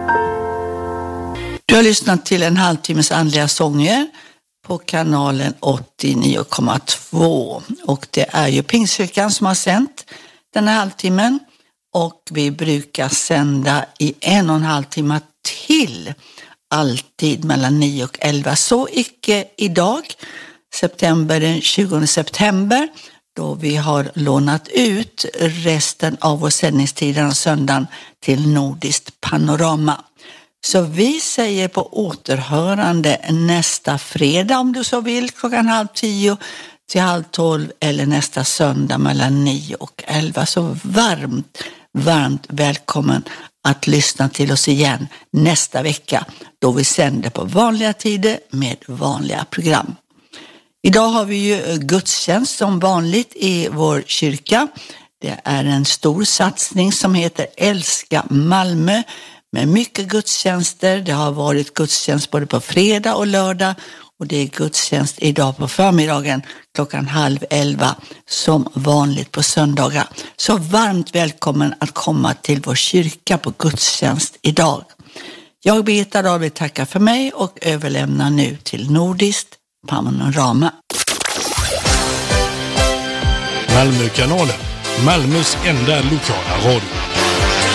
Du har lyssnat till en halvtimmes andliga sånger på kanalen 89,2 och det är ju Pingstkyrkan som har sänt den här halvtimmen och vi brukar sända i 1,5 timme till, alltid mellan 9 och 11. Så icke idag, den 20 september, då vi har lånat ut resten av vår sändningstid den söndagen till Nordiskt Panorama. Så vi säger på återhörande nästa fredag om du så vill, 9:30 till 11:30 eller nästa söndag mellan 9 och 11. Så varmt välkommen att lyssna till oss igen nästa vecka då vi sänder på vanliga tider med vanliga program. Idag har vi ju gudstjänst som vanligt i vår kyrka. Det är en stor satsning som heter Älska Malmö med mycket gudstjänster. Det har varit gudstjänst både på fredag och lördag och det är gudstjänst idag på förmiddagen 10:30 som vanligt på söndagar. Så varmt välkommen att komma till vår kyrka på gudstjänst idag. Jag Birgitta Dahl vill tacka för mig och överlämnar nu till Nordiskt Panorama. Malmökanalen, Malmös enda lokala radio.